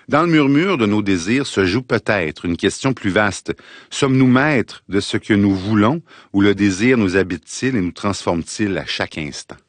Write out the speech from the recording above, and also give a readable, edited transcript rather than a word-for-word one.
Dans le murmure de nos désirs se joue peut-être une question plus vaste. Sommes-nous maîtres de ce que nous voulons ou le désir nous habite-t-il et nous transforme-t-il à chaque instant?